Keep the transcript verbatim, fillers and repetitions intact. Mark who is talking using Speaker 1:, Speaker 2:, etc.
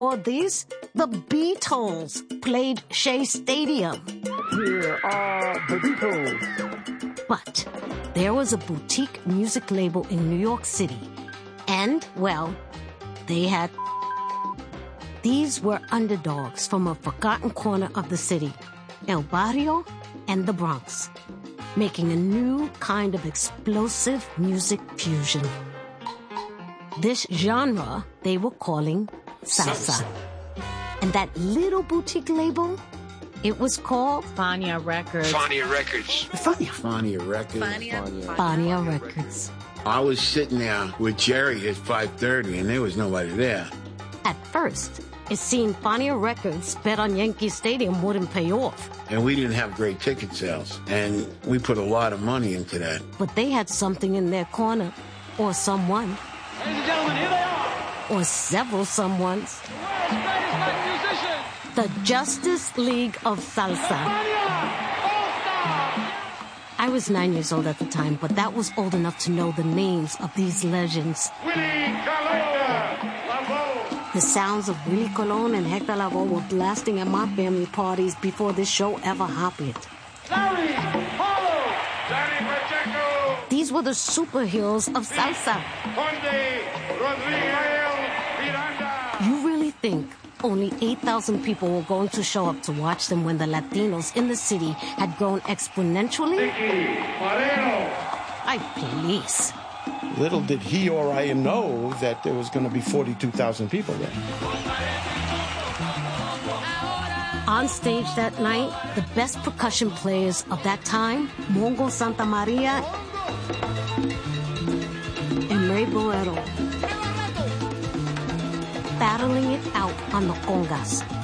Speaker 1: Or these, the Beatles played Shea Stadium.
Speaker 2: Here are the Beatles.
Speaker 1: But there was a boutique music label in New York City. And, well, they had... These were underdogs from a forgotten corner of the city, El Barrio and the Bronx, making a new kind of explosive music fusion. This genre they were calling salsa. And that little boutique label, it was called
Speaker 3: Fania Records.
Speaker 4: Fania Records.
Speaker 5: Fania. Fania Records.
Speaker 3: Fania.
Speaker 5: Fania.
Speaker 1: Fania Records.
Speaker 5: I was sitting there with Jerry at five thirty, and there was nobody there.
Speaker 1: At first, it seemed Fania Records bet on Yankee Stadium wouldn't pay off.
Speaker 5: And we didn't have great ticket sales, and we put a lot of money into that.
Speaker 1: But they had something in their corner, or someone.
Speaker 2: Ladies and gentlemen, here they are.
Speaker 1: Or several someones.
Speaker 2: The world's greatest black musicians.
Speaker 1: The Justice League of Salsa. I was nine years old at the time, but that was old enough to know the names of these legends. The sounds of Willie Colon and Hector Lavoe were blasting at my family parties before this show ever happened.
Speaker 2: Larry Harlow. Danny Pacheco.
Speaker 1: These were the superheroes of salsa.
Speaker 2: Conde Rodriguez Miranda.
Speaker 1: You really think only eight thousand people were going to show up to watch them when the Latinos in the city had grown exponentially?
Speaker 2: Ricky Moreno.
Speaker 1: Ay, please.
Speaker 6: Little did he or I know that there was going to be forty-two thousand people there.
Speaker 1: On stage that night, the best percussion players of that time, Mongo Santa Maria and Ray Boero, battling it out on the congas.